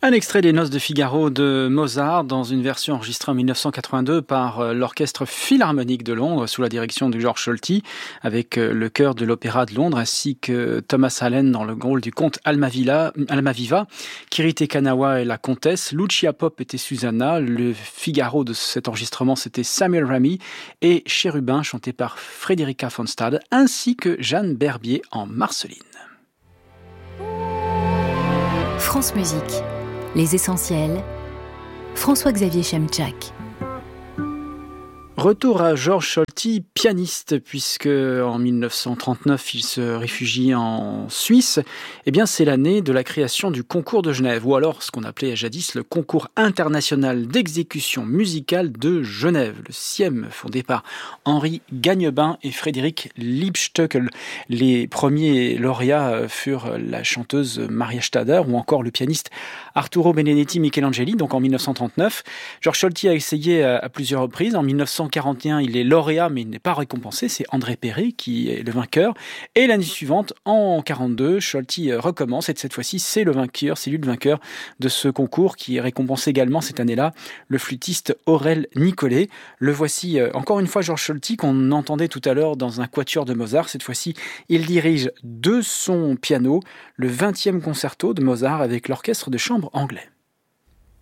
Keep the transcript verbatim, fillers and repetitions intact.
Un extrait des Noces de Figaro de Mozart dans une version enregistrée en mille neuf cent quatre-vingt-deux par euh, l'Orchestre Philharmonique de Londres sous la direction de George Solti avec euh, le chœur de l'Opéra de Londres ainsi que Thomas Allen dans le rôle du comte Almaviva, Almaviva, Kirite Kanawa et la comtesse, Lucia Pop était Susanna, le Figaro de cet enregistrement c'était Samuel Ramy et Chérubin chanté par Frédérica von Stade ainsi que Jeanne Berbier en Marceline. France Musique, les essentiels, François-Xavier Chemchak. Retour à George Solti, pianiste, puisque en mille neuf cent trente-neuf, il se réfugie en Suisse. Eh bien, c'est l'année de la création du Concours de Genève, ou alors ce qu'on appelait jadis le Concours international d'exécution musicale de Genève, le C I E M, fondé par Henri Gagnebin et Frédéric Liebstöckel. Les premiers lauréats furent la chanteuse Maria Stader ou encore le pianiste Arturo Benedetti Michelangeli, donc en mille neuf cent trente-neuf. George Solti a essayé à plusieurs reprises. En mille neuf cent quarante et un, il est lauréat, mais il n'est pas récompensé. C'est André Perret qui est le vainqueur. Et l'année suivante, en quarante-deux, Solti recommence. Et cette fois-ci, c'est le vainqueur, c'est lui le vainqueur de ce concours qui récompense également cette année-là le flûtiste Aurel Nicolet. Le voici encore une fois, George Solti, qu'on entendait tout à l'heure dans un quatuor de Mozart. Cette fois-ci, il dirige de son piano le vingtième concerto de Mozart avec l'orchestre de chambre anglais.